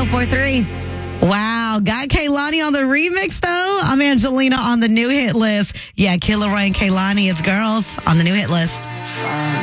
1043. Wow, got Kehlani on the remix, though. I'm Angelina on the new hit list. Yeah, Killer Ray and Kehlani, it's Girls on the new hit list.